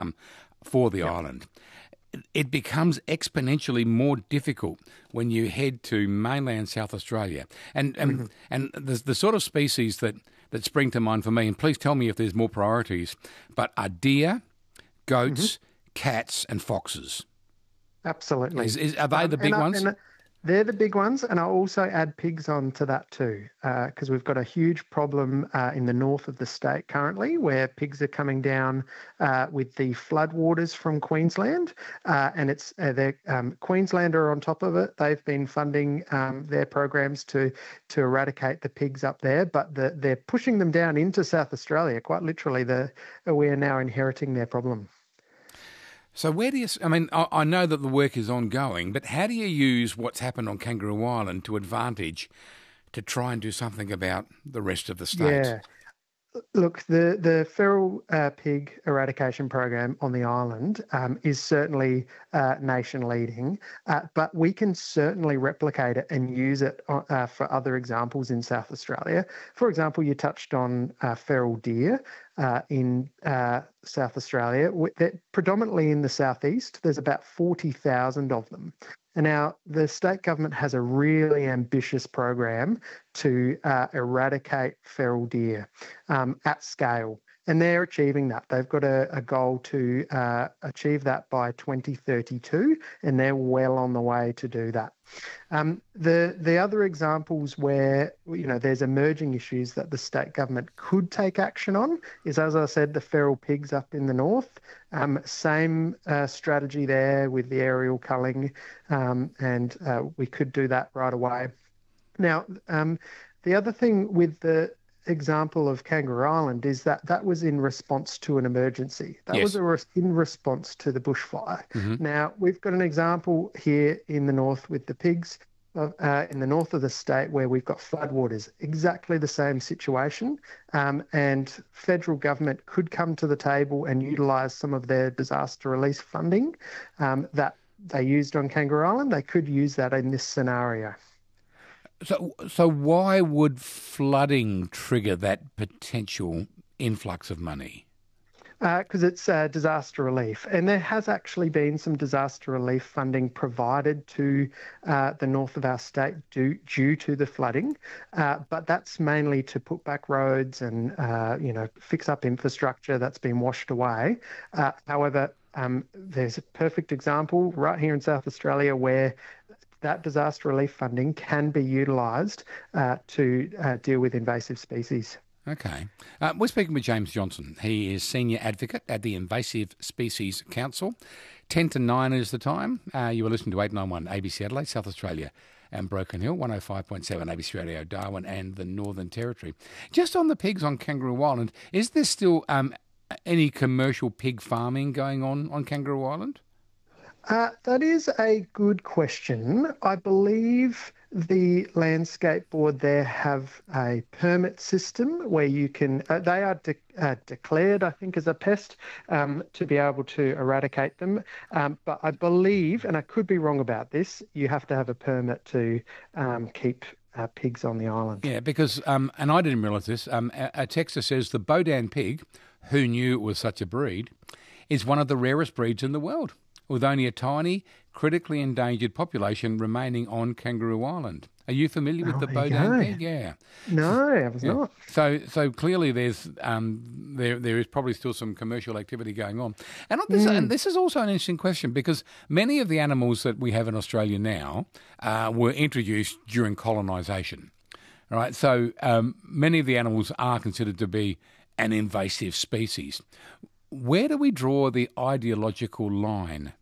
for the island. It becomes exponentially more difficult when you head to mainland South Australia. And the sort of species that spring to mind for me, and please tell me if there's more priorities, but are deer, goats, cats and foxes. Absolutely. Are they the big ones? They're the big ones, and I'll also add pigs on to that too, because we've got a huge problem in the north of the state currently where pigs are coming down with the floodwaters from Queensland, and it's Queensland are on top of it. They've been funding their programs to eradicate the pigs up there, but they're pushing them down into South Australia. Quite literally, we are now inheriting their problem. So where do you, I mean, I know that the work is ongoing, but how do you use what's happened on Kangaroo Island to advantage to try and do something about the rest of the state? Yeah. Look, the feral pig eradication program on the island is certainly nation leading, but we can certainly replicate it and use it for other examples in South Australia. For example, you touched on feral deer in South Australia. They're predominantly in the southeast. There's about 40,000 of them. And now the state government has a really ambitious program to eradicate feral deer at scale. And they're achieving that. They've got a goal to achieve that by 2032, and they're well on the way to do that. The other examples where there's emerging issues that the state government could take action on is, as I said, the feral pigs up in the north. Same strategy there with the aerial culling, and we could do that right away. Now, the other thing with the example of Kangaroo Island is that was in response to an emergency. That was in response to the bushfire. Now, we've got an example here in the north with the pigs, in the north of the state where we've got floodwaters, exactly the same situation, and federal government could come to the table and utilise some of their disaster relief funding that they used on Kangaroo Island. They could use that in this scenario. So why would flooding trigger that potential influx of money? Because it's disaster relief. And there has actually been some disaster relief funding provided to the north of our state due to the flooding. But that's mainly to put back roads and, fix up infrastructure that's been washed away. However, there's a perfect example right here in South Australia where that disaster relief funding can be utilised to deal with invasive species. Okay. We're speaking with James Johnson. He is Senior Advocate at the Invasive Species Council. 10 to 9 is the time. You are listening to 891 ABC Adelaide, South Australia and Broken Hill, 105.7 ABC Radio Darwin and the Northern Territory. Just on the pigs on Kangaroo Island, is there still any commercial pig farming going on Kangaroo Island? That is a good question. I believe the Landscape Board there have a permit system where you can, they are declared, I think, as a pest to be able to eradicate them. But I believe, and I could be wrong about this, you have to have a permit to keep pigs on the island. Yeah, because, and I didn't realise this, a texter says the Bodan pig, who knew it was such a breed, is one of the rarest breeds in the world, with only a tiny, critically endangered population remaining on Kangaroo Island. Are you familiar with the Bodan pig? Yeah. No, I was not. So clearly there's there is probably still some commercial activity going on. And this is also an interesting question because many of the animals that we have in Australia now were introduced during colonisation. All right, so many of the animals are considered to be an invasive species. Where do we draw the ideological line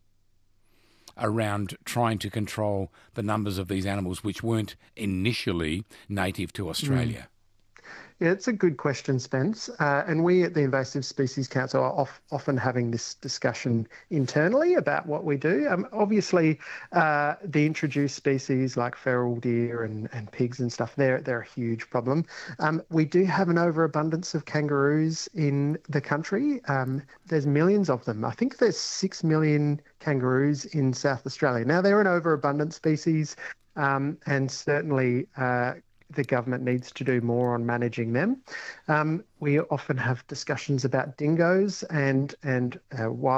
around trying to control the numbers of these animals which weren't initially native to Australia? Yeah, it's a good question, Spence. And we at the Invasive Species Council are often having this discussion internally about what we do. Obviously, the introduced species like feral deer and pigs and stuff, they're a huge problem. We do have an overabundance of kangaroos in the country. There's millions of them. I think there's 6 million kangaroos in South Australia. Now, they're an overabundant species and certainly the government needs to do more on managing them. We often have discussions about dingoes and wild